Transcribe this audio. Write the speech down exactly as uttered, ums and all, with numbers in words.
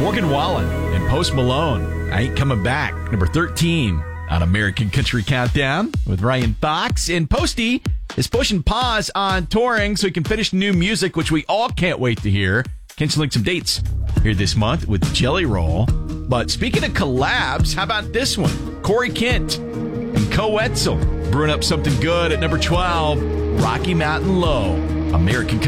Morgan Wallen and Post Malone, I Ain't Coming Back, number thirteen on American Country Countdown with Ryan Fox. And Posty is pushing pause on touring so he can finish new music, which we all can't wait to hear. Canceling some dates here this month with Jelly Roll. But speaking of collabs, how about this one? Corey Kent and Co Etzel brewing up something good at number twelve, Rocky Mountain Low, American Country.